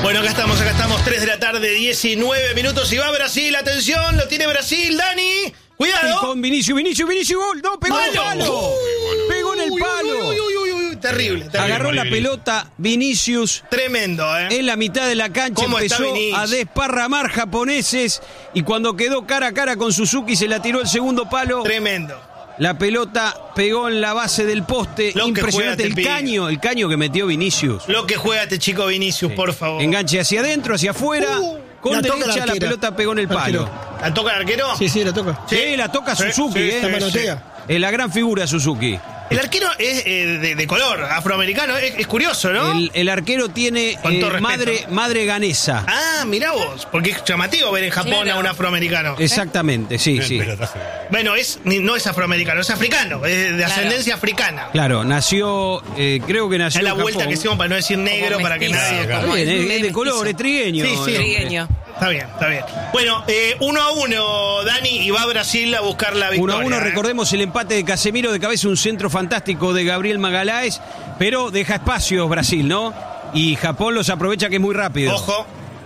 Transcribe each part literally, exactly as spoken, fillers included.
Bueno, acá estamos, acá estamos, tres de la tarde, diecinueve minutos y va Brasil, atención, lo tiene Brasil, Dani, cuidado. Y con Vinicius, Vinicius, Vinicius, gol, no, pegó en el palo, Uy, pegó en el palo. Uy, uy, uy, uy, terrible, terrible. Agarró la pelota Vinicius. Tremendo, ¿eh? En la mitad de la cancha ¿Cómo empezó a desparramar japoneses y cuando quedó cara a cara con Suzuki se la tiró el segundo palo. Tremendo. La pelota pegó en la base del poste. Lo impresionante el caño, el caño que metió Vinicius. Lo que juega este chico Vinicius, sí. Por favor. Enganche hacia adentro, hacia afuera. Uh, con la derecha la, la pelota pegó en el palo. ¿La toca el arquero? Sí, sí, la toca. Sí, sí la toca sí, Suzuki, sí, eh. Sí, sí. Es la gran figura Suzuki. El arquero es eh, de, de color afroamericano, es, es curioso, ¿no? El, el arquero tiene eh, madre, madre ganesa. Ah, mirá vos, porque es llamativo ver en Japón claro. a un afroamericano. Exactamente, sí, ¿Eh? sí. Bueno, es, no es afroamericano, es africano, es de claro. ascendencia africana. Claro, nació, eh, creo que nació es la en vuelta Japón. que hicimos para no decir negro, para que nadie... Claro, bien, es, es de color, es trigueño. Sí, sí. Trigueño. Está bien, está bien. Bueno, eh, uno a uno, Dani, y va a Brasil a buscar la victoria. Uno a uno, ¿eh? recordemos el empate de Casemiro de cabeza, un centro fantástico de Gabriel Magalhães, pero deja espacios Brasil, ¿no? Y Japón los aprovecha que es muy rápido. Ojo.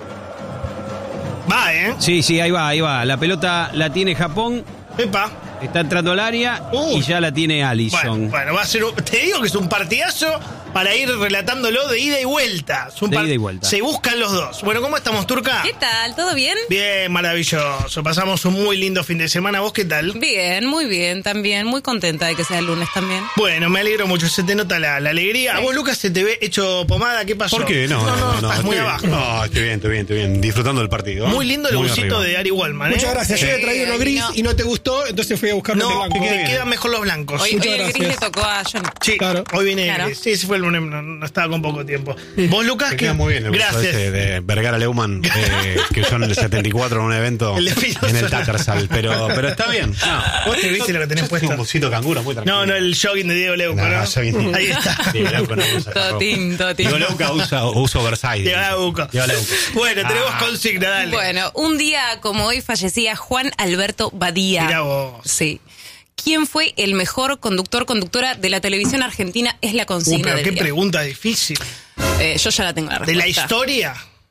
Va, ¿eh? Sí, sí, ahí va, ahí va. La pelota la tiene Japón. Epa. Está entrando al área uh. y ya la tiene Alisson. Bueno, bueno, va a ser un, te digo que es un partidazo para ir relatándolo de ida y vuelta. Es un de par- ida y vuelta. Se buscan los dos. Bueno, ¿cómo estamos, Turca? ¿Qué tal? ¿Todo bien? Bien, maravilloso. Pasamos un muy lindo fin de semana. ¿Vos qué tal? Bien, muy bien también. Muy contenta de que sea el lunes también. Bueno, me alegro mucho. Se te nota la, la alegría. Sí. A vos, Lucas, se te ve hecho pomada. ¿Qué pasó? ¿Por qué? No, no, no, no, no, no estás no, muy estoy, abajo. No, estoy bien, estoy bien, estoy bien. Disfrutando del partido. Muy lindo el muy busito arriba. de Ari Wallman, ¿eh? Muchas gracias. Yo Sí. había traído lo gris no. y no te gustó, entonces fui a buscarlo No, de blanco. te quedan mejor los blancos. Hoy, Muchas hoy el gris gracias. le tocó a Johnny. Sí, Claro. hoy viene Claro. gris. Sí, ese fue el lunes, no, no estaba con poco tiempo. Vos, Lucas, Te ¿qué? queda muy bien el buzo Gracias. ese de Vergara Leumann, eh, que usó en el setenta y cuatro en un evento El de Pillo en el Solar. Tattersall, pero, pero está bien. No. Vos te viste lo que tenés Yo puesto. tengo un busito canguro muy tranquilo. No, no, el jogging de Diego Leuco, No, ¿no? jogging. Ahí está. Diego Leuco no usa esa ropa. Totín, totín. Diego Leuco usa, usa Versailles. Diego Leuco. Diego Leuco. Bueno, tenemos Ah. consigna, dale. Bueno, un día como hoy fallecía Juan Alberto Badía. Mirá vos. Sí. ¿Quién fue el mejor conductor, conductora de la televisión argentina? Es la Uh, consigna pero del qué día. pregunta difícil. Eh, yo ya la tengo la ¿De respuesta. la historia?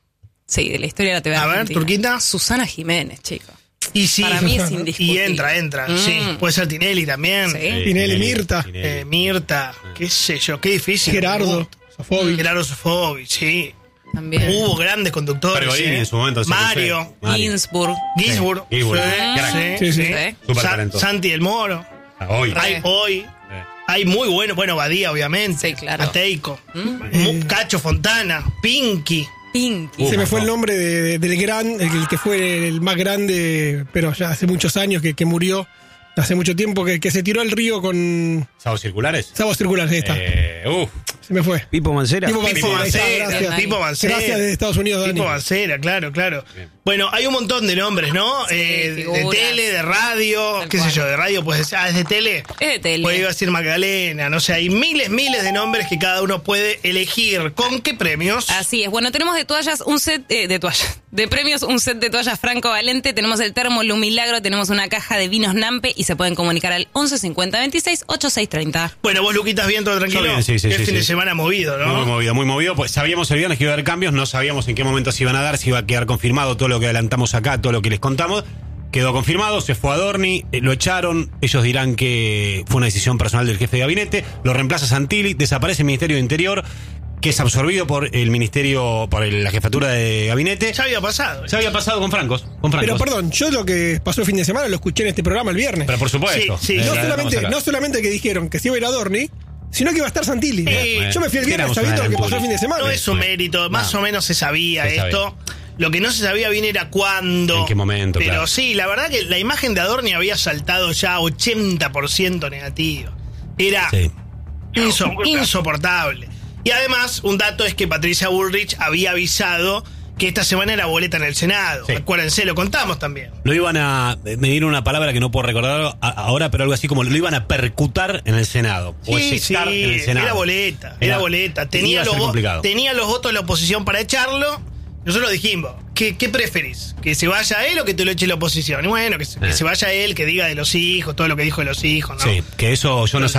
Sí, de la historia de la T V A ver, argentina. Turquita. Susana Jiménez, chicos. Y sí. Para mí es Y indiscutible. entra, entra. Mm. Sí, puede ser Tinelli también. Sí. Sí, Pinelli, Mirta. Tinelli. Eh, Mirta, qué sé yo, qué difícil. Gerardo Sofovich. Gerardo Sofovich, sí. También. Hubo grandes conductores. Pergolini ¿eh? en su momento. sí, Mario. sí. Mario. Ginsburg. Gisburg. Sí, Gisburg. Sí, Crack. sí, Sí, sí. sí. Sí. Súper Sa- talentoso. Santi del Moro. Ah, Hoy. Re. Hay hoy. Eh. Hay muy bueno, bueno, Badía, obviamente. Sí, claro. Ateico. Mm. Mu- Cacho Fontana. Pinky. Pinky. Uh, Se me fue el no. nombre de- de- del gran, el, el que fue el más grande, pero ya hace muchos años que, que murió, hace mucho tiempo, que, que se tiró al río con ¿Sábados circulares? Sábado Circular, ahí está. Eh, uf. Se me fue. Pipo Mancera. Pipo Pipo Mancera, ahí está, Mancera. gracias. Pipo Mancera. Gracias desde Estados Unidos, Dani. Pipo Mancera, claro, claro. Bien. Bueno, hay un montón de nombres, ¿no? Sí, Eh, de figuras. tele, de radio, Tal qué cual. sé yo, de radio, pues, ah, es de tele. Es de tele. Pues iba a decir Magdalena, no sé, hay miles, miles de nombres que cada uno puede elegir. ¿Con qué premios? Así es. Bueno, tenemos de toallas un set eh, de toallas. De premios un set de toallas Franco Valente. Tenemos el termo Lumilagro, tenemos una caja de vinos Nampe y se pueden comunicar al once cincuenta veintiséis ochenta y seis treinta. Bueno, vos, Luquitas, bien, todo tranquilo. Yo bien, sí, sí, Qué sí, fin sí. de semana movido, ¿no? Muy movido, muy movido. Pues sabíamos el viernes que iba a haber cambios, no sabíamos en qué momento se iban a dar, si iba a quedar confirmado todo lo que adelantamos acá, todo lo que les contamos. Quedó confirmado, se fue a Dorni, eh, lo echaron, ellos dirán que fue una decisión personal del jefe de gabinete, lo reemplaza Santilli, desaparece el Ministerio de Interior, que es absorbido por el Ministerio, por el- la jefatura de gabinete. Ya había pasado. Se había pasado con Francos, con Francos. Pero perdón, yo lo que pasó el fin de semana lo escuché en este programa el viernes. Pero por supuesto. Sí, sí. Eh, no, la solamente, vamos a no hablar. solamente que dijeron que se iba a ir a Dorni, sino que iba a estar Santilli. Eh, yo me fui el viernes éramos sabiendo una lo que gran pasó el fin de semana. No es un mérito, más No. o menos se sabía Se sabía. esto. Lo que no se sabía bien era cuándo. En qué momento, Pero claro. sí, la verdad que la imagen de Adorni había saltado ya ochenta por ciento negativo. Era Sí. inso- insoportable. Y además, un dato es que Patricia Bullrich había avisado que esta semana era boleta en el Senado. Sí. Acuérdense, lo contamos también. Lo iban a medir una palabra que no puedo recordar a- ahora, pero algo así como lo iban a percutar en el Senado. O Sí, sí, eyectar en el Senado. era boleta, era, Era- boleta. iba Tenía a los, ser vo- complicado. tenía los votos de la oposición para echarlo. Nosotros dijimos, ¿qué, qué preferís? ¿Que se vaya él o que te lo eche la oposición? Y bueno, que, se- que Eh. se vaya él, que diga de los hijos, todo lo que dijo de los hijos, ¿no? Sí, que eso yo no sabía.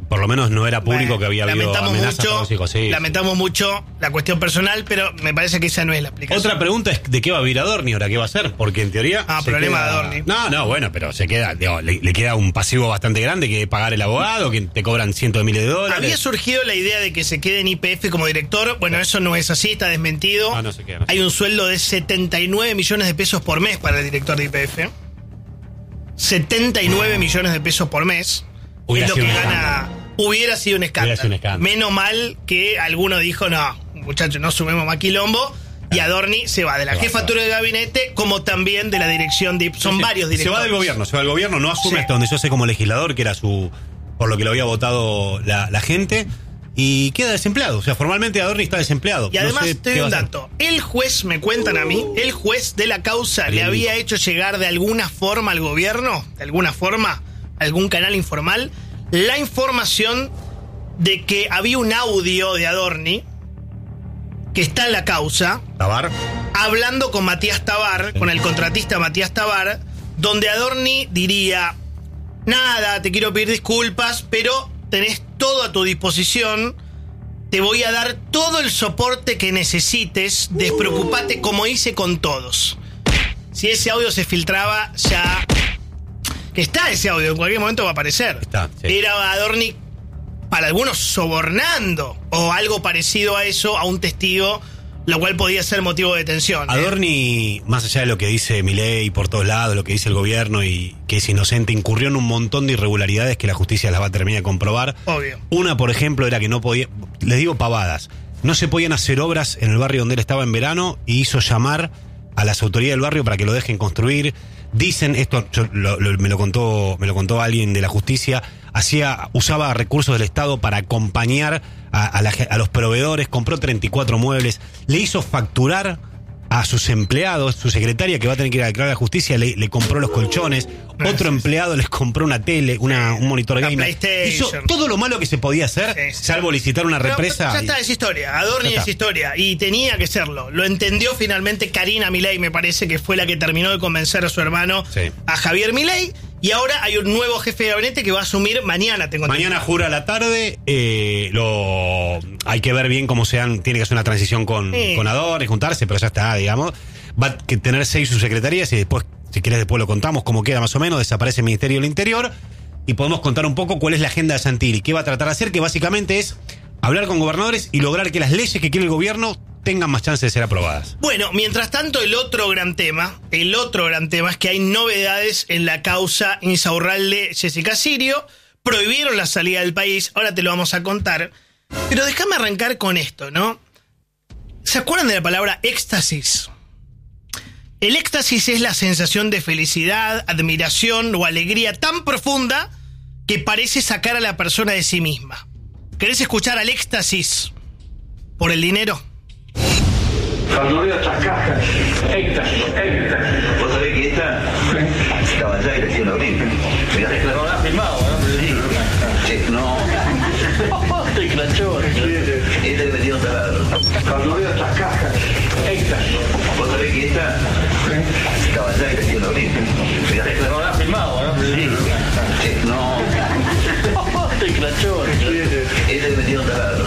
Por lo menos no era público Bueno, que había habido lamentamos amenazas mucho, a los hijos. Sí, lamentamos sí. mucho la cuestión personal, pero me parece que esa no es la explicación. Otra pregunta es de qué va a vivir Adorni ahora, qué va a hacer, porque en teoría... Ah, se problema queda- de Adorni. No, no, bueno, pero se queda, digo, le, le queda un pasivo bastante grande que pagar el abogado, que te cobran cientos de miles de dólares. Había surgido la idea de que se quede en Y P F como director. Bueno, eso no es así, está desmentido. Ah, no se queda, no se Hay un sueldo de setenta y nueve millones de pesos por mes para el director de Y P F. setenta y nueve millones de pesos por mes. Hubiera es lo sido que un gana. Hubiera sido un escándalo. Hubiera sido un escándalo. Menos mal que alguno dijo, no, muchachos, no sumemos más quilombo. Y Adorni se va de la Se va, jefatura se de gabinete como también de la dirección de... Son Sí, varios Se directores. va del gobierno, se va del gobierno, no asume Sí. hasta donde yo sé como legislador, que era su por lo que lo había votado la, la gente, y queda desempleado. O sea, formalmente Adorni está desempleado. Y además No sé te qué doy va un a hacer. dato. El juez, me cuentan a mí, el juez de la causa le Ariel había Lico. hecho llegar de alguna forma al gobierno, de alguna forma, algún canal informal, la información de que había un audio de Adorni que está en la causa, Tabar. hablando con Matías Tabar, con el contratista Matías Tabar, donde Adorni diría, nada, te quiero pedir disculpas, pero tenés todo a tu disposición, te voy a dar todo el soporte que necesites, despreocupate como hice con todos. Si ese audio se filtraba, ya... Que está ese audio, en cualquier momento va a aparecer. Está, sí. Era Adorni, para algunos, sobornando, o algo parecido a eso, a un testigo, lo cual podía ser motivo de detención. ¿eh? Adorni, más allá de lo que dice Milei por todos lados, lo que dice el gobierno y que es inocente, incurrió en un montón de irregularidades que la justicia las va a terminar de comprobar. Obvio. Una, por ejemplo, era que no podía, les digo pavadas, no se podían hacer obras en el barrio donde él estaba en verano y hizo llamar a las autoridades del barrio para que lo dejen construir. Dicen, esto yo, lo, lo- me lo contó me lo contó alguien de la justicia, hacía usaba recursos del Estado para acompañar a, a, la ge- a los proveedores, compró treinta y cuatro muebles, le hizo facturar a sus empleados, su secretaria que va a tener que ir a declarar a la justicia, le, le compró los colchones, otro empleado les compró una tele, una, un monitor Una gamer. PlayStation. Hizo todo lo malo que se podía hacer, Sí, sí. salvo licitar una Pero, represa. ya está, es historia. Adorni Ya está. es historia. Y tenía que serlo. Lo entendió finalmente Karina Milei, me parece que fue la que terminó de convencer a su hermano, Sí. a Javier Milei. Y ahora hay un nuevo jefe de gabinete que va a asumir mañana, tengo entendido. Mañana jura a la tarde, eh, lo hay que ver bien cómo sean, tiene que hacer una transición con, Sí. con Adorni, juntarse, pero ya está, digamos. Va a que tener seis subsecretarías y después, si quieres, después lo contamos cómo queda más o menos, desaparece el Ministerio del Interior y podemos contar un poco cuál es la agenda de Santilli, qué va a tratar de hacer, que básicamente es hablar con gobernadores y lograr que las leyes que quiere el gobierno tengan más chance de ser aprobadas. Bueno, mientras tanto, el otro gran tema, el otro gran tema es que hay novedades en la causa Insaurralde Jessica Sirio. Prohibieron la salida del país, ahora te lo vamos a contar. Pero déjame arrancar con esto, ¿no? ¿Se acuerdan de la palabra éxtasis? El éxtasis es la sensación de felicidad, admiración o alegría tan profunda que parece sacar a la persona de sí misma. ¿Querés escuchar al éxtasis por el dinero? Cuando veo estas cajas, éxtasis, éxtasis. ¿Vos sabés que esta estaba allá y recién lo abrí? Mirá. Pero lo has filmado, ¿no? Che, no. Te crachó. Este le metí un taladro. Cuando veo estas cajas, éxtasis. ¿Vos sabés que esta estaba allá y recién lo abrí? Mirá. Pero lo has filmado, ¿no? Che, no. Te crachó. Este le metí un taladro.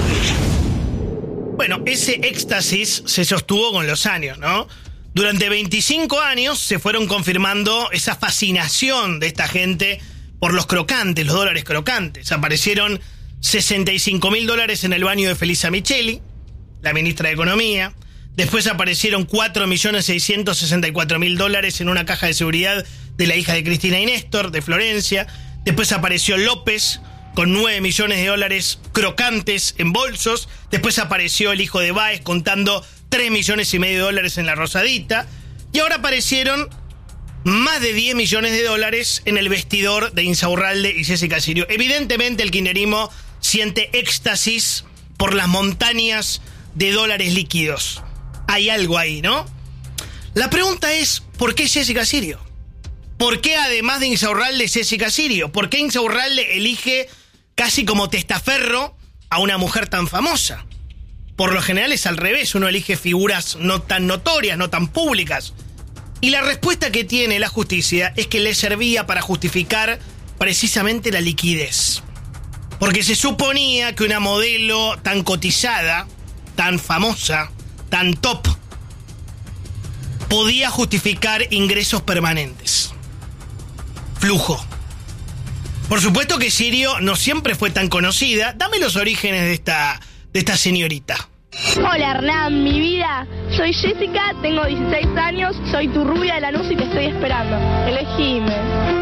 Bueno, ese éxtasis se sostuvo con los años, ¿no? Durante veinticinco años se fueron confirmando esa fascinación de esta gente por los crocantes, los dólares crocantes. Aparecieron sesenta y cinco mil dólares en el baño de Felisa Micheli, la ministra de Economía. Después aparecieron cuatro millones seiscientos sesenta y cuatro mil dólares en una caja de seguridad de la hija de Cristina y Néstor, de Florencia. Después apareció López con nueve millones de dólares crocantes en bolsos. Después apareció el hijo de Báez contando tres millones y medio de dólares en la Rosadita. Y ahora aparecieron más de diez millones de dólares en el vestidor de Insaurralde y Jessica Sirio. Evidentemente el kirchnerismo siente éxtasis por las montañas de dólares líquidos. Hay algo ahí, ¿no? La pregunta es, ¿por qué Jessica Sirio? ¿Por qué además de Insaurralde Jessica Sirio? ¿Por qué Insaurralde elige casi como testaferro a una mujer tan famosa? Por lo general es al revés, uno elige figuras no tan notorias, no tan públicas. Y la respuesta que tiene la justicia es que le servía para justificar precisamente la liquidez. Porque se suponía que una modelo tan cotizada, tan famosa, tan top, podía justificar ingresos permanentes. Flujo. Por supuesto que Sirio no siempre fue tan conocida. Dame los orígenes de esta, de esta señorita. Hola Hernán, mi vida. Soy Jessica, tengo dieciséis años, soy tu rubia de Lanús y te estoy esperando. Elegime.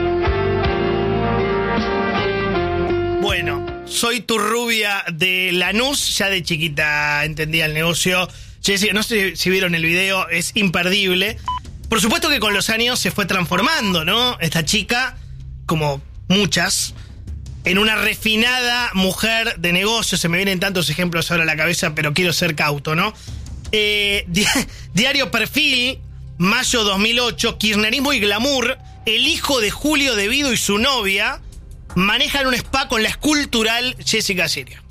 Bueno, soy tu rubia de Lanús. Ya de chiquita entendía el negocio. Jessica, no sé si vieron el video, es imperdible. Por supuesto que con los años se fue transformando, ¿no? Esta chica, como muchas, en una refinada mujer de negocios. Se me vienen tantos ejemplos ahora a la cabeza, pero quiero ser cauto, ¿no? Eh, di- Diario Perfil, mayo dos mil ocho, kirchnerismo y glamour. El hijo de Julio De Vido y su novia manejan un spa con la escultural Jessica Sirio.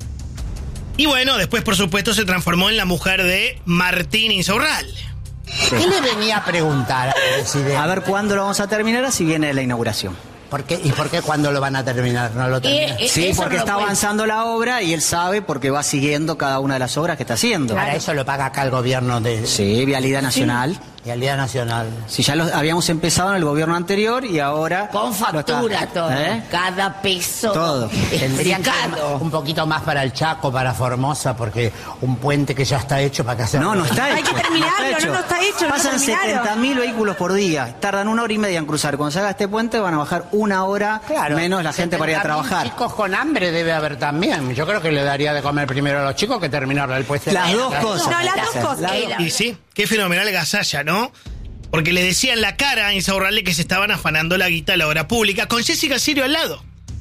Y bueno, después por supuesto se transformó en la mujer de Martín Insaurralde. ¿Qué le venía a preguntar al presidente? A ver cuándo lo vamos a terminar, así viene la inauguración. ¿Por qué? ¿Y por qué cuándo lo van a terminar? ¿No lo terminan? Eh, sí, porque está avanzando la obra y él sabe porque va siguiendo cada una de las obras que está haciendo. Para eso lo paga acá el gobierno de... Sí, Vialidad Nacional. Vialidad Nacional. Sí, ya lo habíamos empezado en el gobierno anterior y ahora... Con factura está, todo. ¿eh? Cada peso. Todo. Tendrían que explicado. un poquito más para el Chaco, para Formosa, porque un puente que ya está hecho, ¿para qué hacerlo? No, no está hecho. Hay que terminarlo, no, no está hecho, no Pasan terminaron. setenta mil vehículos por día. Tardan una hora y media en cruzar. Cuando se haga este puente van a bajar una hora Claro, menos la gente para ir a setenta mil trabajar. Chicos con hambre debe haber también. Yo creo que le daría de comer primero a los chicos que terminar el puente. Las dos cosas. No, las dos cosas. Las dos- Eh, Y sí, qué fenomenal Gasalla, ¿no? Porque le decía en la cara a Insaurralde que se estaban afanando la guita a la obra pública, con Jessica Sirio al lado.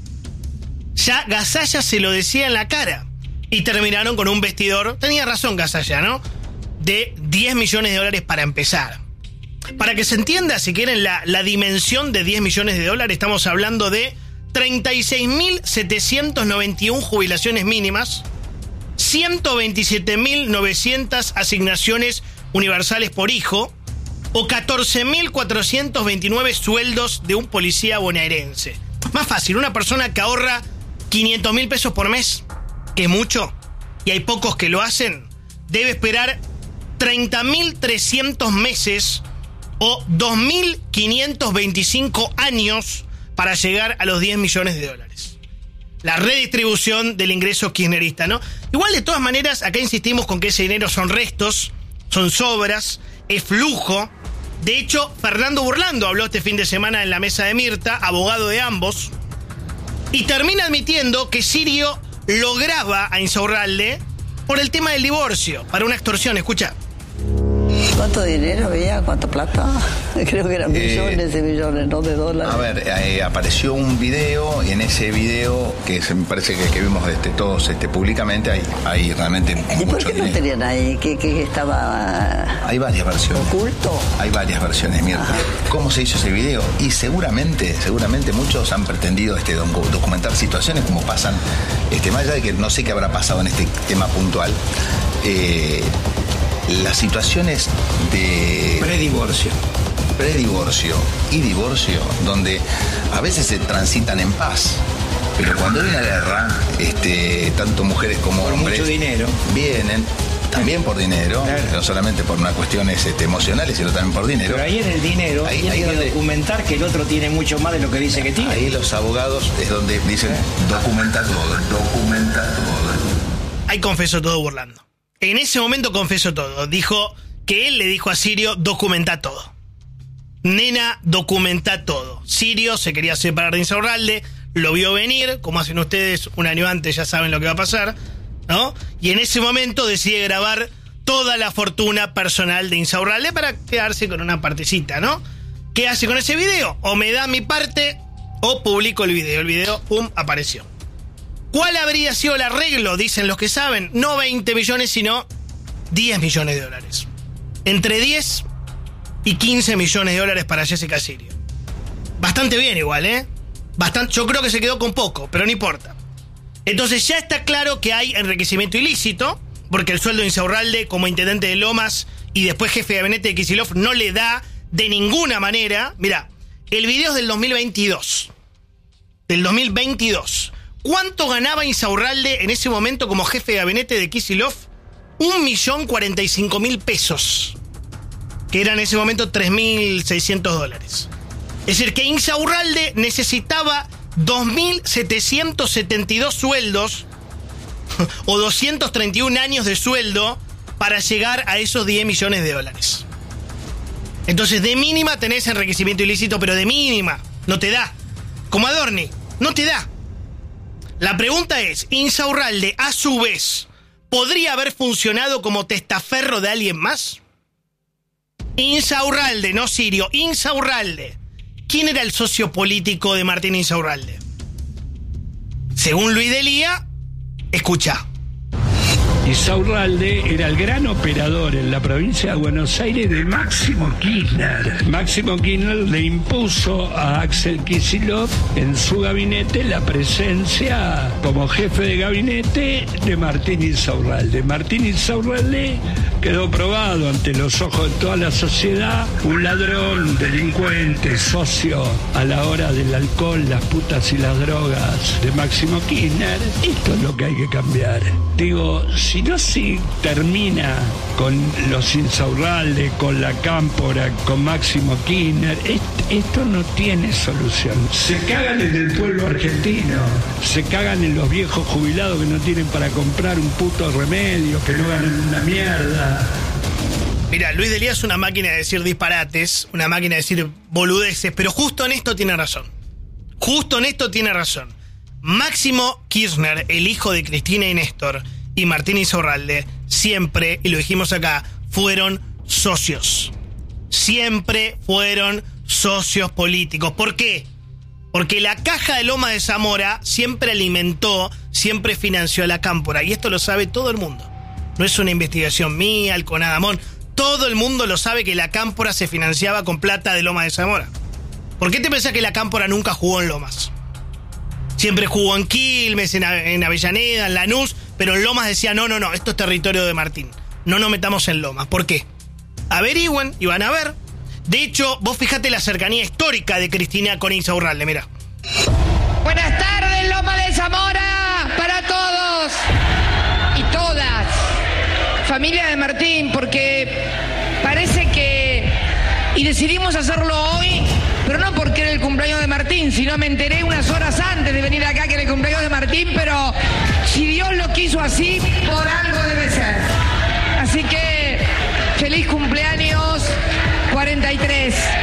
Ya Gasalla se lo decía en la cara. Y terminaron con un vestidor, tenía razón Gasalla, ¿no? De diez millones de dólares para empezar. Para que se entienda, si quieren, la, la dimensión de diez millones de dólares, estamos hablando de treinta y seis mil setecientas noventa y una jubilaciones mínimas, ciento veintisiete mil novecientas asignaciones universales por hijo, o catorce mil cuatrocientos veintinueve sueldos de un policía bonaerense. Más fácil, una persona que ahorra quinientos mil pesos por mes, que es mucho, y hay pocos que lo hacen, debe esperar treinta mil trescientos meses o dos mil quinientos veinticinco años para llegar a los diez millones de dólares. La redistribución del ingreso kirchnerista, ¿no? Igual, de todas maneras, acá insistimos con que ese dinero son restos, son sobras, es flujo. De hecho, Fernando Burlando habló este fin de semana en la mesa de Mirta, abogado de ambos, y termina admitiendo que Sirio lo graba a Insaurralde por el tema del divorcio, para una extorsión. Escucha. ¿Cuánto dinero había? ¿Cuánta plata? Creo que eran millones Eh, y millones, no de dólares. A ver, eh, apareció un video y en ese video, que se me parece que, que vimos este, todos este, públicamente, hay, hay realmente ¿Y por mucho qué no dinero. tenían ahí? ¿Que, que estaba Hay varias versiones. oculto? Hay varias versiones, Mirta. ¿Cómo se hizo ese video? Y seguramente, seguramente muchos han pretendido este, docu- documentar situaciones como pasan, este, más allá de que no sé qué habrá pasado en este tema puntual. Eh, las situaciones de Predivorcio. predivorcio y divorcio, donde a veces se transitan en paz, pero cuando hay una guerra, este, tanto mujeres como Por hombres mucho dinero. vienen también por dinero, Claro. no solamente por unas cuestiones este, emocionales, sino también por dinero. Pero ahí en el dinero Ahí- tiene ahí que donde- documentar que el otro tiene mucho más de lo que dice que tiene. Ahí los abogados es donde dicen documenta todo, documenta todo. Ahí confesó todo Burlando. En ese momento confesó todo. Dijo que él le dijo a Sirio, documenta todo. Nena, documenta todo. Sirio se quería separar de Insaurralde, lo vio venir, como hacen ustedes un año antes, ya saben lo que va a pasar, ¿no? Y en ese momento decide grabar toda la fortuna personal de Insaurralde para quedarse con una partecita, ¿no? ¿Qué hace con ese video? O me da mi parte o publico el video. El video, pum, apareció. ¿Cuál habría sido el arreglo? Dicen los que saben. No veinte millones, sino diez millones de dólares. Entre diez y quince millones de dólares para Jessica Sirio. Bastante bien igual, ¿eh? Bastante, yo creo que se quedó con poco, pero no importa. Entonces ya está claro que hay enriquecimiento ilícito, porque el sueldo de Insaurralde como intendente de Lomas y después jefe de gabinete de Kicillof no le da de ninguna manera. Mirá, el video es del dos mil veintidós. Del dos mil veintidós. ¿Cuánto ganaba Insaurralde en ese momento como jefe de gabinete de Kicillof? Un millón cuarenta y cinco mil pesos, que eran en ese momento tres mil seiscientos dólares. Es decir, que Insaurralde necesitaba dos mil setecientos setenta y dos sueldos o doscientos treinta y un años de sueldo para llegar a esos diez millones de dólares. Entonces, de mínima tenés enriquecimiento ilícito, pero de mínima no te da. Como Adorni, no te da. La pregunta es, ¿Insaurralde, a su vez, podría haber funcionado como testaferro de alguien más? Insaurralde, no Sirio, Insaurralde. ¿Quién era el socio político de Martín Insaurralde? Según Luis Delía, escucha. Insaurralde era el gran operador en la provincia de Buenos Aires de Máximo Kirchner. Máximo Kirchner le impuso a Axel Kicillof en su gabinete la presencia como jefe de gabinete de Martín Insaurralde. Martín Insaurralde quedó probado ante los ojos de toda la sociedad, un ladrón, delincuente, socio a la hora del alcohol, las putas y las drogas de Máximo Kirchner. Esto es lo que hay que cambiar. Digo, si no se termina con los Insaurralde, con la Cámpora, con Máximo Kirchner, esto no tiene solución. Se cagan en el pueblo argentino, se cagan en los viejos jubilados que no tienen para comprar un puto remedio, que no ganan una mierda. Mira, Luis Delía es una máquina de decir disparates, una máquina de decir boludeces, pero justo en esto tiene razón. Justo en esto tiene razón. Máximo Kirchner, el hijo de Cristina y Néstor, y Martín Insaurralde, siempre, y lo dijimos acá, fueron socios. Siempre fueron socios políticos. ¿Por qué? Porque la Caja de Loma de Zamora siempre alimentó, siempre financió a la Cámpora, y esto lo sabe todo el mundo. No es una investigación mía, el Conadamón. Todo el mundo lo sabe que la Cámpora se financiaba con plata de Loma de Zamora. ¿Por qué te pensás que la Cámpora nunca jugó en Lomas? Siempre jugó en Quilmes, en, en Avellaneda, en Lanús, pero en Lomas decía, no, no, no, esto es territorio de Martín. No nos metamos en Lomas. ¿Por qué? Averigüen y van a ver. De hecho, vos fijate la cercanía histórica de Cristina con Insaurralde, mirá. Buenas tardes, Loma de Zamora, para todos y todas. Familia de Martín, porque parece que... Y decidimos hacerlo hoy, pero no porque era el cumpleaños de Martín, sino me enteré unas horas antes de venir acá que era el cumpleaños de Martín, pero si Dios lo quiso así, por algo debe ser. Así que, feliz cumpleaños cuarenta y tres.